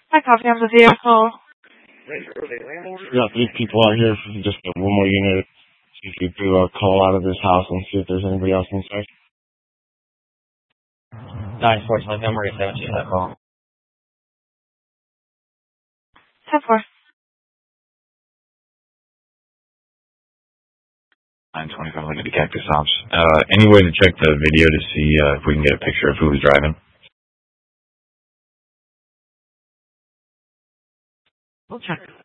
I copy on the vehicle. We got 3 people out here. If we can just get one more unit. See if we do a call out of this house and see if there's anybody else inside. 9-4, November 17, that call. 10-4. 925, looking at Cactus Ops. Any way to check the video to see if we can get a picture of who was driving? We'll check.